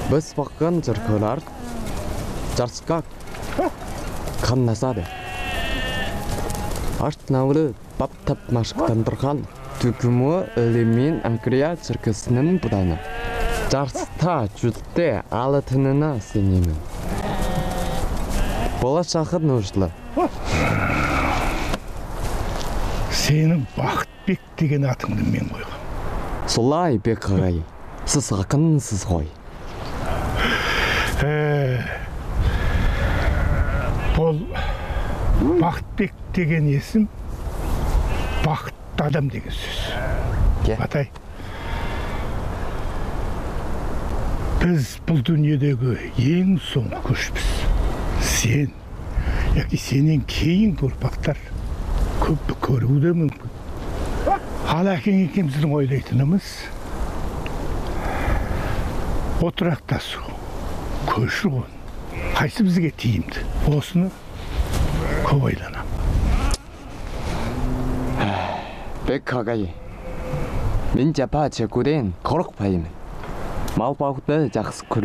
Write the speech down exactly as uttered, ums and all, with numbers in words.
Біз баққан жырқылар жарысқа қаннасады. Арт наулы баптап машықтандырған түкімі өлемен Ангрия циркісінің бұданы. Жарыста жүлде алытынына сенемін. Болашағы нужлы. Сенің Бақытбек деген атыңды мен қойғам. Солай бек ағай, сіз ақынсыз ғой. Бұл Бақытбек деген есім бақытты адам деген сөз. Атай, біз бұл дүниедегі ең соңғы көшпіз. Сен, яки сенен кейін ұрпақтар көпті көруі де мүмкін. Ал әкең екеуміздің ойлайтынымыз отырақтасу, көші-қон, қайсы бізге тиімді. Осыны көп ойланам. Бек ағай, мен жапа чекуден қорықпаймын. Мал бауды жақсы көрем.